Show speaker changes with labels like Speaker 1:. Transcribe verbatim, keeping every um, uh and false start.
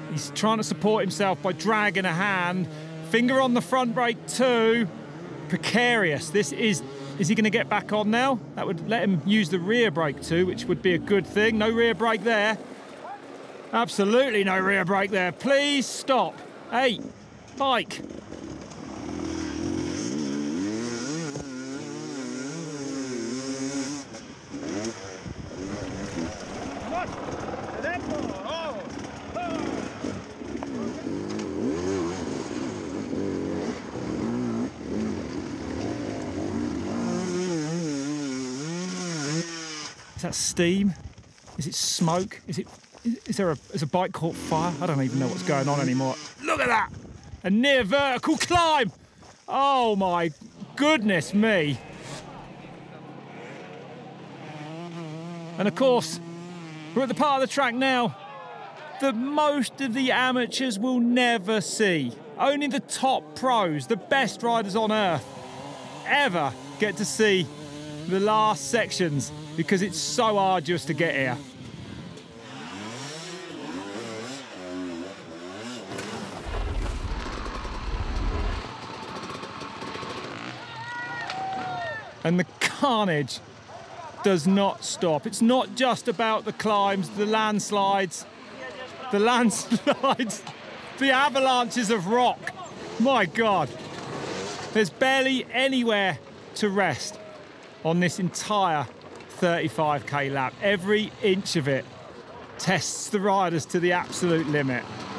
Speaker 1: He's trying to support himself by dragging a hand. Finger on the front brake too. Precarious. This is... Is he going to get back on now? That would let him use the rear brake too, which would be a good thing. No rear brake there. Absolutely no rear brake there. Please stop. Hey, bike. Is that steam? Is it smoke? Is it? Is there a? Is a bike caught fire? I don't even know what's going on anymore. Look at that! A near vertical climb! Oh my goodness me! And of course, we're at the part of the track now that most of the amateurs will never see. Only the top pros, the best riders on earth, ever get to see the last sections because it's so arduous to get here. And the carnage does not stop. It's not just about the climbs, the landslides, the landslides, the avalanches of rock. My God, there's barely anywhere to rest on this entire thirty-five K lap. Every inch of it tests the riders to the absolute limit.